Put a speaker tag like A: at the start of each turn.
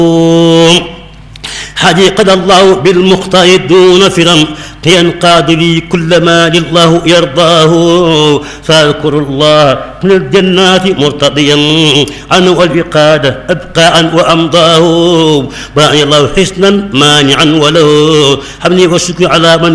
A: حديقة الله بالمختار دون فرم ينقاد لي كل ما لله يرضاه فاذكر الله من الجنات مرتضيا عنه والبقادة أبقاء وأمضاه باعي الله حسنا مانعا وله حمني والشكر على من